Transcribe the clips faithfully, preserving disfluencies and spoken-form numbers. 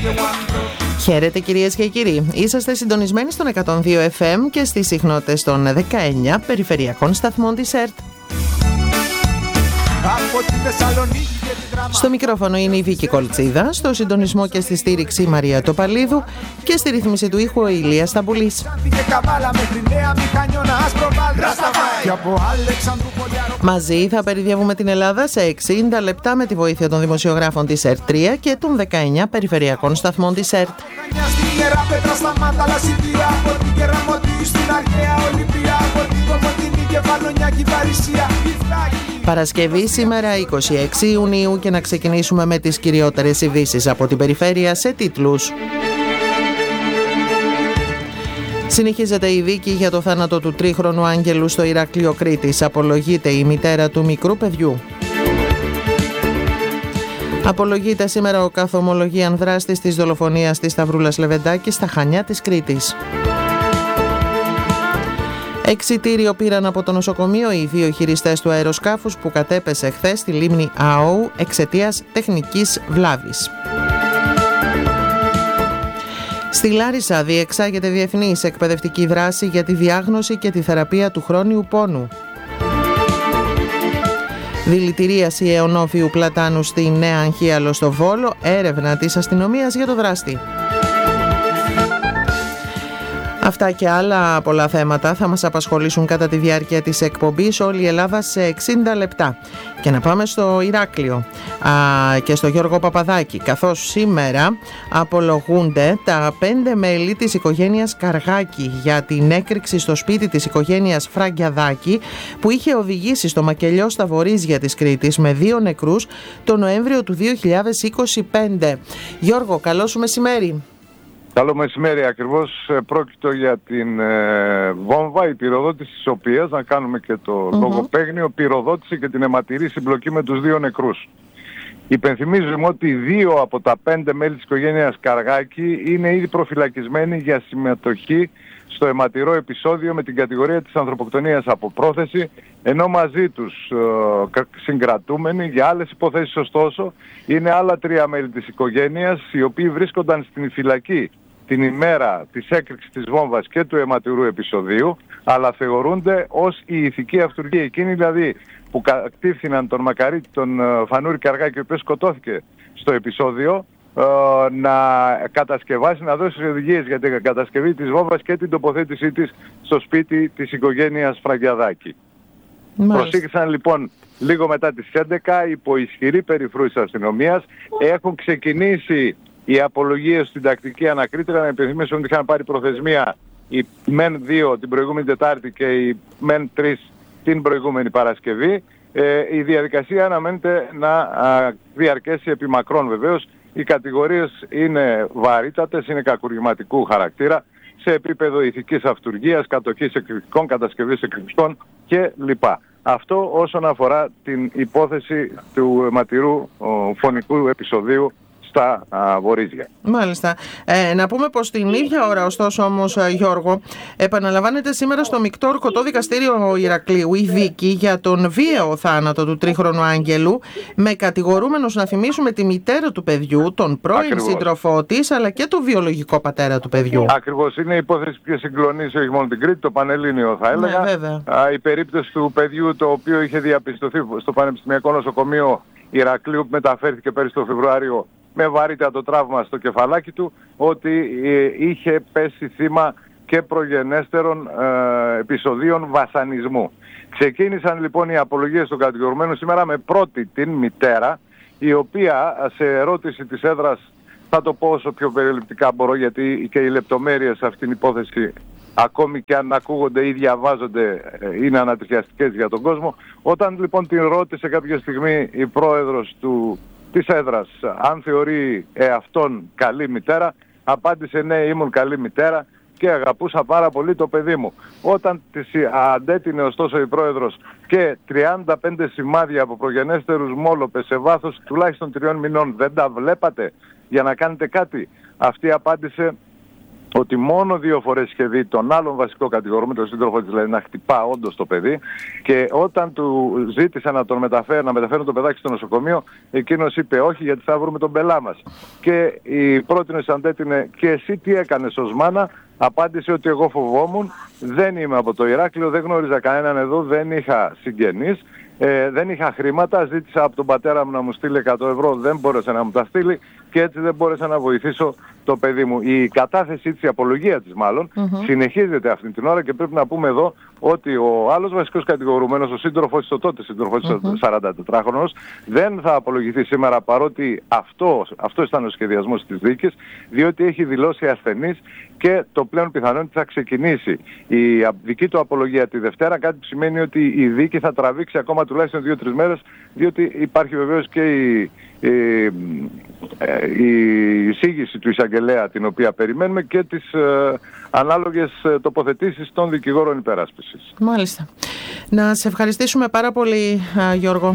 Χαίρετε κυρίες και κύριοι, είσαστε συντονισμένοι στον εκατόν δύο εφ εμ και στις συχνότητες των δεκαεννιά περιφερειακών σταθμών της ΕΡΤ. Στο μικρόφωνο είναι η Βίκη Κολτσίδα, στο συντονισμό και στη στήριξη η Μαρία Τοπαλίδου και στη ρύθμιση του ήχου ο Ηλίας Σταμπουλής. Μαζί θα περιδιαβούμε την Ελλάδα σε εξήντα λεπτά με τη βοήθεια των δημοσιογράφων της ΕΡΤ τρία και των δεκαεννιά περιφερειακών σταθμών της ΕΡΤ. Παρασκευή σήμερα είκοσι έξι Ιουνίου και να ξεκινήσουμε με τις κυριότερες ειδήσεις από την περιφέρεια σε τίτλους. Συνεχίζεται η δίκη για το θάνατο του τρίχρονου Άγγελου στο Ηράκλειο Κρήτης. Απολογείται η μητέρα του μικρού παιδιού. Απολογείται σήμερα ο καθομολογίαν δράστης της δολοφονίας της Σταυρούλας Λεβεντάκη στα Χανιά της Κρήτης. Εξιτήριο πήραν από το νοσοκομείο οι δύο χειριστές του αεροσκάφους που κατέπεσε χθες στη λίμνη Αόου εξαιτίας τεχνικής βλάβης. Στη Λάρισα διεξάγεται διεθνής εκπαιδευτική δράση για τη διάγνωση και τη θεραπεία του χρόνιου πόνου. Δηλητηρίαση αιωνόφιου πλατάνου στη Νέα Αγχίαλο στο Βόλο, έρευνα της αστυνομίας για το δράστη. Αυτά και άλλα πολλά θέματα θα μας απασχολήσουν κατά τη διάρκεια της εκπομπής όλη η Ελλάδα σε εξήντα λεπτά. Και να πάμε στο Ηράκλειο α, και στο Γιώργο Παπαδάκη, καθώς σήμερα απολογούνται τα πέντε μέλη της οικογένειας Καργάκη για την έκρηξη στο σπίτι της οικογένειας Φραγκιαδάκη που είχε οδηγήσει στο μακελιό στα βορίζια της Κρήτης με δύο νεκρούς το Νοέμβριο του δύο χιλιάδες είκοσι πέντε. Γιώργο, καλό σου μεσημέρι. Καλό μεσημέρι. Ακριβώς πρόκειτο για την ε, βόμβα, η πυροδότηση της οποίας, να κάνουμε και το mm-hmm. λογοπαίγνιο, πυροδότησε και την αιματηρή συμπλοκή με τους δύο νεκρούς. Υπενθυμίζουμε ότι δύο από τα πέντε μέλη της οικογένειας Καργάκη είναι ήδη προφυλακισμένοι για συμμετοχή στο αιματηρό επεισόδιο με την κατηγορία της ανθρωποκτονίας από πρόθεση, ενώ μαζί τους ε, συγκρατούμενοι για άλλες υποθέσεις ωστόσο είναι άλλα τρία μέλη της οικογένειας οι οποίοι βρίσκονταν στην φυλακή την ημέρα της έκρηξης της βόμβας και του αιματηρού επεισοδίου, αλλά θεωρούνται ως η ηθική αυτουργία, εκείνοι δηλαδή που κατήφθηναν τον μακαρίτη τον Φανούρη Καργάκη, ο οποίος σκοτώθηκε στο επεισόδιο, να κατασκευάσει, να δώσει οδηγίες για την κατασκευή της βόμβας και την τοποθέτησή της στο σπίτι της οικογένειας Φραγκιαδάκη. Προσήγησαν λοιπόν λίγο μετά τις έντεκα υπό ισχυρή περιφρούση της αστυνομίας. Έχουν ξεκινήσει οι απολογίες στην τακτική ανακρίτρια. Να υπενθυμίσω ότι είχαν πάρει προθεσμία οι μεν δύο την προηγούμενη Τετάρτη και οι μεν τρεις την προηγούμενη Παρασκευή. Ε, η διαδικασία αναμένεται να α, διαρκέσει επί μακρόν βεβαίως. Οι κατηγορίες είναι βαρύτατες, είναι κακουργηματικού χαρακτήρα σε επίπεδο ηθικής αυτουργίας, κατοχής εκρηκτικών, κατασκευής εκρηκτικών κλπ. Αυτό όσον αφορά την υπόθεση του αιματηρού φωνικού επεισοδίου στα α, βορίζια. Μάλιστα. Ε, να πούμε πως την ίδια ώρα, ωστόσο όμως, Γιώργο, επαναλαμβάνεται σήμερα στο Μεικτό Ορκωτό Δικαστήριο Ηρακλείου η δίκη για τον βίαιο θάνατο του τρίχρονου Άγγελου, με κατηγορούμενους, να θυμίσουμε, τη μητέρα του παιδιού, τον πρώην Ακριβώς. σύντροφό της, αλλά και τον βιολογικό πατέρα του παιδιού. Ακριβώς. Είναι η υπόθεση που συγκλονίζει όχι μόνο την Κρήτη, το Πανελλήνιο θα έλεγα. Ναι, βέβαια. Α, η περίπτωση του παιδιού το οποίο είχε διαπιστωθεί στο Πανεπιστημιακό Νοσοκομείο Ηρακλείου που μεταφέρθηκε πέρυσι το Φεβρουάριο με βαρύτατο τραύμα στο κεφαλάκι του, ότι ε, είχε πέσει θύμα και προγενέστερων ε, επεισοδίων βασανισμού. Ξεκίνησαν λοιπόν οι απολογίες των κατηγορουμένων σήμερα με πρώτη την μητέρα, η οποία σε ερώτηση της έδρας, θα το πω όσο πιο περιληπτικά μπορώ γιατί και οι λεπτομέρειες σε αυτήν την υπόθεση, ακόμη και αν ακούγονται ή διαβάζονται, είναι ανατριχιαστικές για τον κόσμο. Όταν λοιπόν την ρώτησε κάποια στιγμή η πρόεδρος του της έδρας αν θεωρεί εαυτόν καλή μητέρα, απάντησε ναι, ήμουν καλή μητέρα και αγαπούσα πάρα πολύ το παιδί μου. Όταν της αντέτεινε ωστόσο η πρόεδρος και τριάντα πέντε σημάδια από προγενέστερους μόλοπες σε βάθος τουλάχιστον τριών μηνών, δεν τα βλέπατε για να κάνετε κάτι, αυτή απάντησε ότι μόνο δύο φορές είχε δει τον άλλον βασικό κατηγορούμενο, τον σύντροφο της, δηλαδή να χτυπά όντως το παιδί, και όταν του ζήτησε να τον μεταφέρει, να μεταφέρουν το παιδάκι στο νοσοκομείο, εκείνος είπε όχι, γιατί θα βρούμε τον πελά μας. Και η πρότεινος αντέτεινε, και εσύ τι έκανες ως μάνα? Απάντησε ότι εγώ φοβόμουν, δεν είμαι από το Ηράκλειο, δεν γνώριζα κανέναν εδώ, δεν είχα συγγενείς, ε, δεν είχα χρήματα, ζήτησα από τον πατέρα μου να μου στείλει εκατό ευρώ, δεν μπόρεσε να μου τα στείλει και έτσι δεν μπόρεσα να βοηθήσω το παιδί μου. Η κατάθεσή της, η απολογία της μάλλον, mm-hmm. συνεχίζεται αυτή την ώρα, και πρέπει να πούμε εδώ ότι ο άλλος βασικός κατηγορούμενος, ο σύντροφος της, ο τότε σύντροφος της, mm-hmm. σαραντατετράχρονος, δεν θα απολογηθεί σήμερα, παρότι αυτό, αυτό ήταν ο σχεδιασμός της δίκης, διότι έχει δηλώσει ασθενής και το πλέον πιθανό ότι θα ξεκινήσει η δική του απολογία τη Δευτέρα, κάτι που σημαίνει ότι η δίκη θα τραβήξει ακόμα τουλάχιστον δύο τρεις μέρες, διότι υπάρχει βεβαίως και η, η, η εισήγηση του εισαγγελέα, την οποία περιμένουμε, και τις ε, ανάλογες τοποθετήσεις των δικηγόρων υπεράσπισης. Μάλιστα. Να σε ευχαριστήσουμε πάρα πολύ, Γιώργο.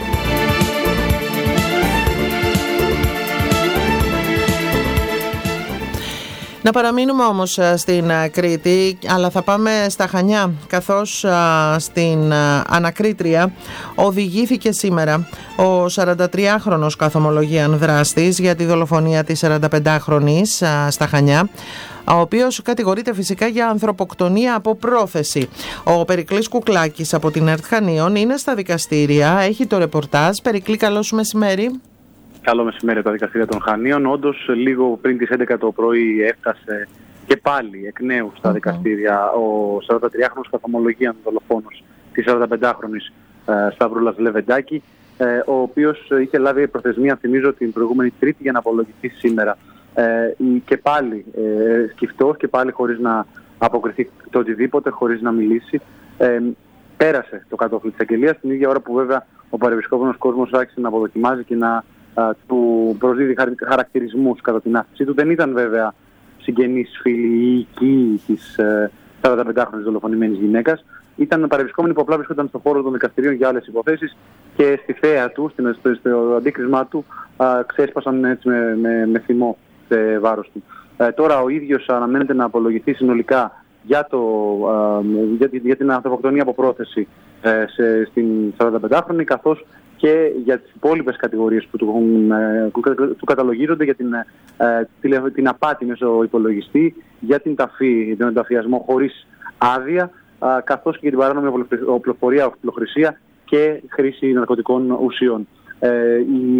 Να παραμείνουμε όμως στην Κρήτη, αλλά θα πάμε στα Χανιά, καθώς στην ανακρίτρια οδηγήθηκε σήμερα ο σαραντατριάχρονος καθομολογίαν δράστης για τη δολοφονία της σαρανταπεντάχρονης στα Χανιά, ο οποίος κατηγορείται φυσικά για ανθρωποκτονία από πρόθεση. Ο Περικλής Κουκλάκης από την ΕΡΤ Χανίων είναι στα δικαστήρια, έχει το ρεπορτάζ. Περικλή, καλό σου μεσημέρι. Καλό μεσημέρι από τα δικαστήρια των Χανίων. Όντως, λίγο πριν τις έντεκα το πρωί έφτασε και πάλι εκ νέου στα mm-hmm. δικαστήρια ο σαραντατριάχρονος καθομολογίαν δολοφόνος της σαρανταπεντάχρονης ε, Σταυρούλας Λεβεντάκη, ε, ο οποίος είχε λάβει προθεσμία, θυμίζω, την προηγούμενη Τρίτη για να απολογηθεί σήμερα. Ε, και πάλι ε, σκυφτός και πάλι χωρίς να αποκριθεί το οτιδήποτε, χωρίς να μιλήσει. Ε, πέρασε το κατόφλι της αγγελίας, την ίδια ώρα που βέβαια ο παρευρισκόμενος κόσμος άρχισε να αποδοκιμάζει και να α, του προσδίδει χαρακτηρισμούς κατά την άφησή του. Δεν ήταν βέβαια συγγενείς, φίλοι ή οικοί της ε, σαρανταπεντάχρονης δολοφονημένης γυναίκας. Ήταν παρευρισκόμενοι που απλά βρίσκονταν στον χώρο των δικαστηρίων για άλλες υποθέσεις και στη θέα του, στο, στο αντίκρισμά του, α, ξέσπασαν έτσι με, με, με θυμό σε βάρος του. Ε, τώρα ο ίδιος αναμένεται να απολογηθεί συνολικά για, το, ε, για, για την ανθρωποκτονία από πρόθεση ε, σε, στην σαρανταπεντάχρονη, καθώς και για τις υπόλοιπες κατηγορίες που του, ε, του καταλογίζονται, για την, ε, την, την απάτη μέσω υπολογιστή, για την ταφή, τον ενταφιασμό χωρίς άδεια, ε, καθώς και για την παράνομη οπλοφορία, οπλοχρησία και χρήση ναρκωτικών ουσιών. Ε, η,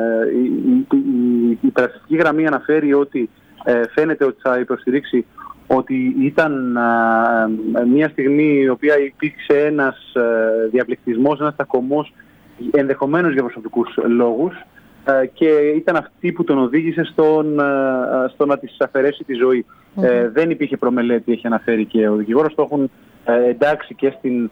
η, η, η περαστατική γραμμή αναφέρει ότι ε, φαίνεται ότι θα υποστηρίξει ότι ήταν ε, μια στιγμή η οποία υπήρξε ένας ε, διαπληκτισμός, ένας τακωμός, ενδεχομένως για προσωπικούς λόγους, ε, και ήταν αυτή που τον οδήγησε στον, ε, στο να της αφαιρέσει τη ζωή. Mm-hmm. Ε, δεν υπήρχε προμελέτη, έχει αναφέρει και ο δικηγόρος, το έχουν ε, εντάξει και στην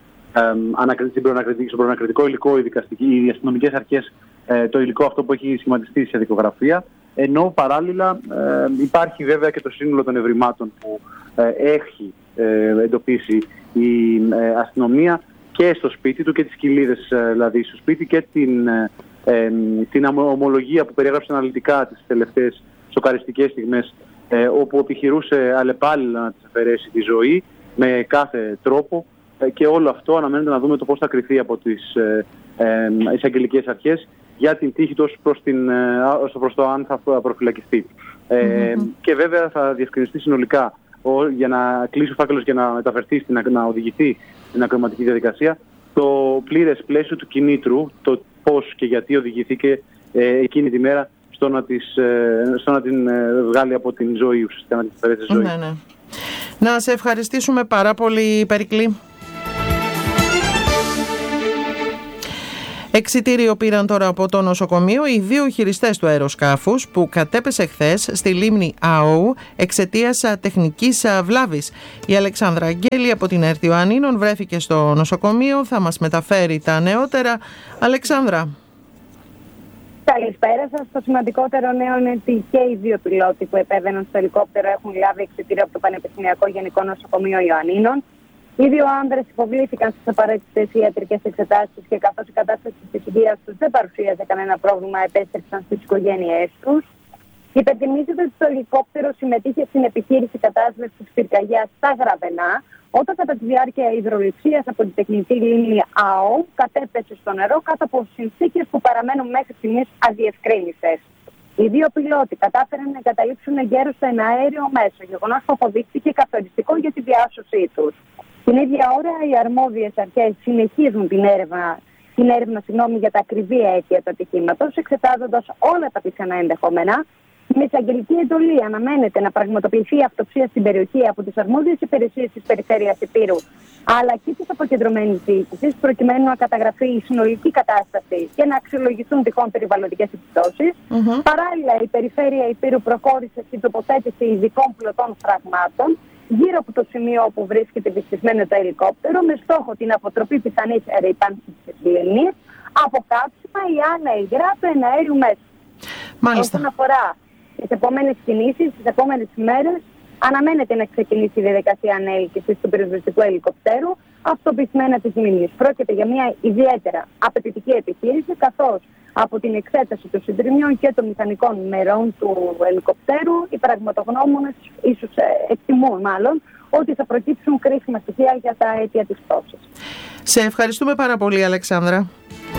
στο προανακριτικό υλικό, οι, οι αστυνομικές αρχές, ε, το υλικό αυτό που έχει σχηματιστεί σε δικογραφία, ενώ παράλληλα ε, υπάρχει βέβαια και το σύνολο των ευρημάτων που ε, έχει ε, εντοπίσει η ε, αστυνομία και στο σπίτι του και τις κοιλίδες ε, δηλαδή στο σπίτι και την, ε, ε, την ομολογία που περιέγραψε αναλυτικά τις τελευταίες σοκαριστικές στιγμές, ε, όπου επιχειρούσε αλλεπάλληλα να της αφαιρέσει τη ζωή με κάθε τρόπο. Και όλο αυτό αναμένεται να δούμε το πώς θα κριθεί από τις ε, ε, εισαγγελικές αρχές για την τύχη του προς, την, ε, προς το αν θα προφυλακιστεί. Ε, mm-hmm. Και βέβαια θα διευκρινιστεί συνολικά ο, για να κλείσει ο φάκελος και να μεταφερθεί, στην, να οδηγηθεί στην ακροματική διαδικασία, το πλήρες πλαίσιο του κινήτρου, το πώς και γιατί οδηγηθήκε ε, εκείνη τη μέρα στο να, της, ε, στο να την ε, βγάλει από την ζωή, ουσιαστικά να την αφαιρέσει τη ζωή. Ναι, ναι. Να σε ευχαριστήσουμε πάρα πολύ, Περικλή. Εξιτήριο πήραν τώρα από το νοσοκομείο οι δύο χειριστές του αεροσκάφους που κατέπεσε χθες στη λίμνη Αόου εξαιτίας τεχνικής βλάβης. Η Αλεξάνδρα Αγγέλη από την ΕΡΤ Ιωαννίνων βρέθηκε στο νοσοκομείο, θα μας μεταφέρει τα νεότερα. Αλεξάνδρα. Καλησπέρα σας. Το σημαντικότερο νέο είναι ότι και οι δύο πιλότοι που επέβαιναν στο ελικόπτερο έχουν λάβει εξιτήριο από το Πανεπιστημιακό Γενικό Νοσοκομείο Ιωαννίνων. Οι δύο άνδρες υποβλήθηκαν στις απαραίτητες ιατρικές εξετάσεις και καθώς η κατάσταση της υγείας τους δεν παρουσίαζε κανένα πρόβλημα, επέστρεψαν στις οικογένειές τους. Υπενθυμίζεται ότι το ελικόπτερο συμμετείχε στην επιχείρηση κατάσβεσης της πυρκαγιάς στα Γραβενά, όταν κατά τη διάρκεια υδροληψίας από την τεχνητή λίμνη ΑΟ κατέπεσε στο νερό κάτω από συνθήκες που παραμένουν μέχρι στιγμής αδιευκρίνητες. Οι δύο πιλότοι κατάφεραν να εγκαταλείψουν εγκαίρως το εναέριο μέσο, γεγονός που αποδείχθηκε καθοριστικό για τη διάσωσή τους. Την ίδια ώρα, οι αρμόδιες αρχές συνεχίζουν την έρευνα, την έρευνα συγγνώμη, για τα ακριβή αίτια του ατυχήματος, εξετάζοντας όλα τα πιθανά ενδεχόμενα. Με εισαγγελική εντολή αναμένεται να πραγματοποιηθεί αυτοψία στην περιοχή από τις αρμόδιες υπηρεσίες της Περιφέρειας Ηπείρου, αλλά και της αποκεντρωμένης διοίκησης, προκειμένου να καταγραφεί η συνολική κατάσταση και να αξιολογηθούν τυχόν περιβαλλοντικές επιπτώσεις. Mm-hmm. Παράλληλα, η Περιφέρεια Ηπείρου προχώρησε στην τοποθέτηση ειδικών πλωτών φραγμάτων γύρω από το σημείο όπου βρίσκεται επιστησμένο το ελικόπτερο, με στόχο την αποτροπή πιθανής ρήπανσης της λίμνης από κάψιμα ή άλλα υγρά του εναέριου μέσου. Μάλιστα. Όσον αφορά τις επόμενες κινήσεις, τις επόμενες ημέρες, αναμένεται να ξεκινήσει η διαδικασία ανέλκυσης του πυροσβεστικού ελικοπτέρου αυτοπισμένα της λίμνης. Πρόκειται για μια ιδιαίτερα απαιτητική επιχείρηση, καθώς από την εξέταση των συντριμιών και των μηχανικών μερών του ελικοπτέρου, οι πραγματογνώμονες ίσως εκτιμούν μάλλον ότι θα προκύψουν κρίσιμα στοιχεία για τα αίτια της πτώσης. Σε ευχαριστούμε πάρα πολύ, Αλεξάνδρα.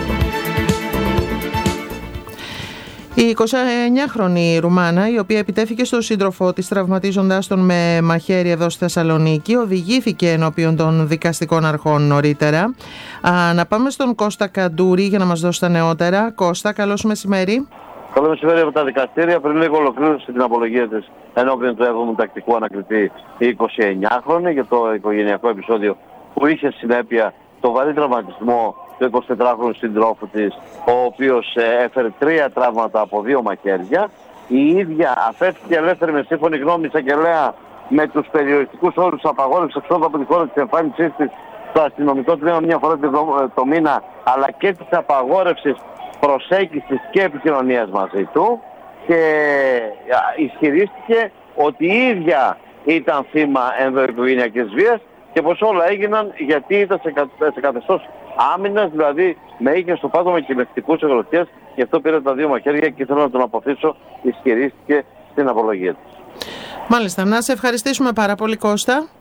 Η εικοσιεννιάχρονη Ρουμάνα, η οποία επιτέθηκε στον σύντροφό της τραυματίζοντάς τον με μαχαίρι εδώ στη Θεσσαλονίκη, οδηγήθηκε ενώπιον των δικαστικών αρχών νωρίτερα. Α, να πάμε στον Κώστα Καντούρη για να μας δώσει τα νεότερα. Κώστα, καλώς μεσημέρι. Καλό μεσημέρι από τα δικαστήρια. Πριν λίγο ολοκλήρωσε την απολογία της ενώπιον του έβδομου τακτικού ανακριτή η εικοσιεννιάχρονη για το οικογενειακό επεισόδιο που είχε συνέπεια το βαρύ τραυματισμό του εικοσιτετράχρονου συντρόφου της, ο οποίος ε, έφερε τρία τραύματα από δύο μαχαίρια. Η ίδια αφέθηκε ελεύθερη με σύμφωνη γνώμη εισαγγελέα με τους περιοριστικούς όρους απαγόρευσης εξόδου από τη χώρα της εμφάνισής της στο αστυνομικό τμήμα μια φορά το, το μήνα, αλλά και της απαγόρευσης προσέγγισης και επικοινωνίας μαζί του, και ισχυρίστηκε ότι η ίδια ήταν θύμα ενδοοικογενειακής βίας και πως όλα έγιναν γιατί ήταν σε, κα, σε καθεστώς άμυνας, δηλαδή με είχε στο πάτο με κυριολεκτικούς εγκλωτές, γι' αυτό πήρε τα δύο μαχαίρια και θέλω να τον αποθήσω, ισχυρίστηκε στην απολογία της. Μάλιστα, να σε ευχαριστήσουμε πάρα πολύ, Κώστα.